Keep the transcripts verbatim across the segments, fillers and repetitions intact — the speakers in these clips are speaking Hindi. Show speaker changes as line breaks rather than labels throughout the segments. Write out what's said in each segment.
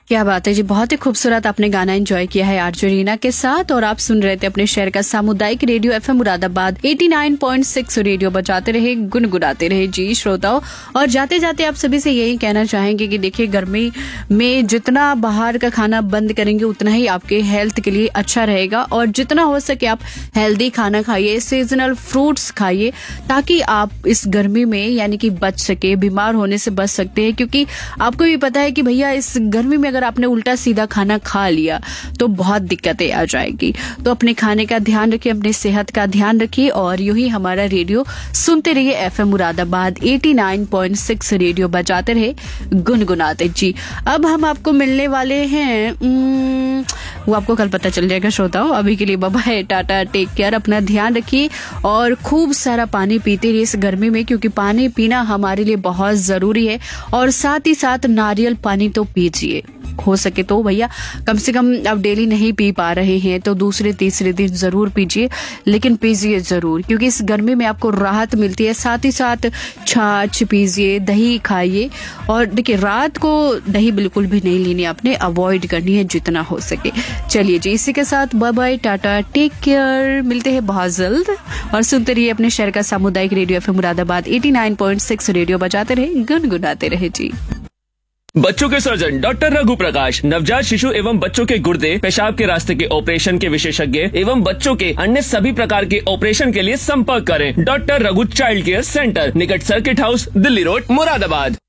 क्या बात है जी, बहुत ही खूबसूरत आपने गाना एंजॉय किया है आरजे रीना के साथ। और आप सुन रहे थे अपने शहर का सामुदायिक रेडियो एफएम मुरादाबाद नवासी पॉइंट छह रेडियो बजाते रहे, गुनगुनाते रहे जी श्रोताओं। और जाते जाते आप सभी से यही कहना चाहेंगे कि देखिए, गर्मी में जितना बाहर का खाना बंद करेंगे उतना ही आपके हेल्थ के लिए अच्छा रहेगा। और जितना हो सके आप हेल्दी खाना खाइए, सीजनल फ्रूट्स खाइए, ताकि आप इस गर्मी में यानी कि बच सके, बीमार होने से बच सकते हैं। क्योंकि आपको भी पता है कि भैया इस गर्मी में अगर आपने उल्टा सीधा खाना खा लिया तो बहुत दिक्कतें आ जाएगी। तो अपने खाने का ध्यान रखिए, अपनी सेहत का ध्यान रखिए और यूं ही हमारा रेडियो सुनते रहिए। एफएम मुरादाबाद नवासी पॉइंट छह रेडियो बजाते रहे, गुनगुनाते जी। अब हम आपको मिलने वाले हैं, वो आपको कल पता चल जाएगा श्रोताओं। अभी के लिए bye bye, Tata, take care, अपना ध्यान रखिए और खूब सारा पानी पीते रहिए इस गर्मी में, क्योंकि पानी पीना हमारे लिए बहुत जरूरी है। और साथ ही साथ नारियल पानी तो पीजिए, हो सके तो भैया कम से कम आप डेली नहीं पी पा रहे हैं तो दूसरे तीसरे दिन जरूर पीजिए, लेकिन पीजिए जरूर, क्योंकि इस गर्मी में आपको राहत मिलती है। साथ ही साथ छाछ पीजिए, दही खाइए। और देखिए, रात को दही बिल्कुल भी नहीं लेनी, आपने अवॉइड करनी है जितना हो सके। चलिए जी, इसी के साथ bye bye, Tata, take care, मिलते हैं बहुत जल्द। और सुनते रहिए अपने शहर का सामुदायिक रेडियो एफएम मुरादाबाद नवासी पॉइंट छह रेडियो बजाते रहे, गुनगुनाते रहे जी।
बच्चों के सर्जन डॉक्टर रघु प्रकाश, नवजात शिशु एवं बच्चों के गुर्दे पेशाब के रास्ते के ऑपरेशन के विशेषज्ञ एवं बच्चों के अन्य सभी प्रकार के ऑपरेशन के लिए संपर्क करें। Doctor Raghu child care centre, निकट circuit house, Delhi road, Moradabad.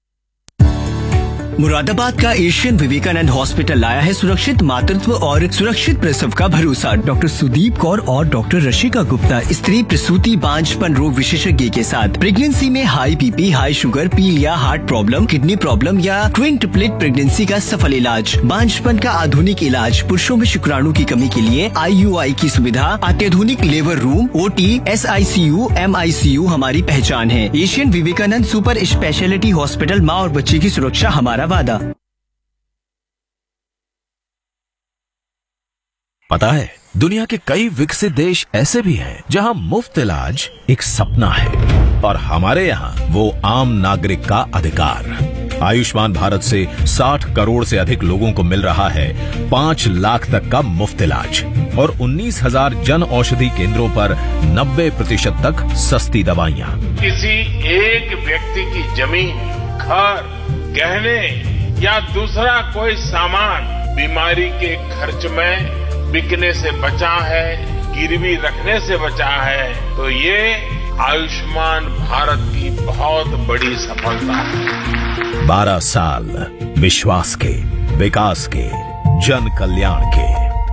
Moradabad का एशियन विवेकानंद हॉस्पिटल लाया है सुरक्षित मातृत्व और सुरक्षित प्रसव का भरोसा। डॉक्टर सुदीप कौर और डॉक्टर रशिका गुप्ता, स्त्री प्रसूति बांझपन रोग विशेषज्ञ के साथ प्रेगनेंसी में हाई बीपी, हाई शुगर, पीलिया, हार्ट प्रॉब्लम, किडनी प्रॉब्लम या क्विंटुप्लेट प्रेगनेंसी का सफल इलाज, बांझपन का आधुनिक इलाज, पुरुषों में शुक्राणु की कमी के लिए आई यू आई की सुविधा, अत्याधुनिक labour room, OT, S I C you, M I C you हमारी पहचान है। Asian Vivekananda super speciality hospital, माँ और बच्चे की सुरक्षा हमारा वादा।
पता है, दुनिया के कई विकसित देश ऐसे भी हैं जहां मुफ्त इलाज एक सपना है, और हमारे यहाँ वो आम नागरिक का अधिकार। आयुष्मान भारत से साठ करोड़ से अधिक लोगों को मिल रहा है पाँच लाख तक का मुफ्त इलाज, और उन्नीस हजार जन औषधि केंद्रों पर नब्बे प्रतिशत तक सस्ती दवाइयाँ।
किसी एक व्यक्ति की जमीन, घर, गहने या दूसरा कोई सामान बीमारी के खर्च में बिकने से बचा है, गिरवी रखने से बचा है, तो ये आयुष्मान भारत की बहुत बड़ी सफलता है।
बारह साल विश्वास के, विकास के, जन कल्याण के।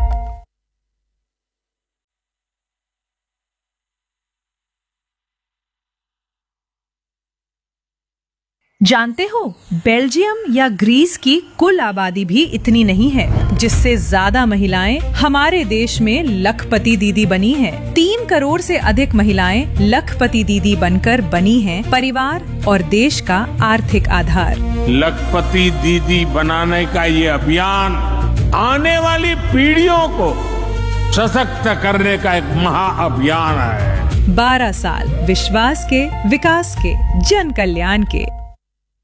जानते हो, बेल्जियम या ग्रीस की कुल आबादी भी इतनी नहीं है, जिससे ज्यादा महिलाएं हमारे देश में लखपति दीदी बनी हैं। तीन करोड़ से अधिक महिलाएं लखपति दीदी बनकर बनी हैं परिवार और देश का आर्थिक आधार।
लखपति दीदी बनाने का ये अभियान आने वाली पीढ़ियों को सशक्त करने का एक महाअभियान है।
बारह साल विश्वास के, विकास के, जन कल्याण के।